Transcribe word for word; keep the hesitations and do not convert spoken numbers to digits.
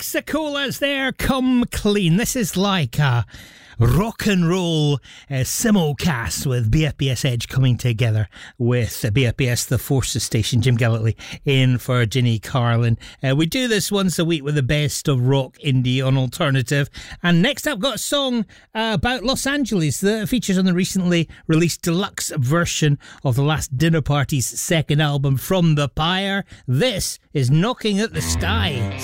Mexicola's there, Come Clean. This is like a rock and roll uh, simulcast with B F B S Edge coming together with uh, B F B S The Forces station. Jim Gallantly in for Ginny Carlin. Uh, we do this once a week with the best of rock, indie and alternative. And next I've got a song uh, about Los Angeles that features on the recently released deluxe version of The Last Dinner Party's second album, From the Pyre. This is Knocking at the Sky.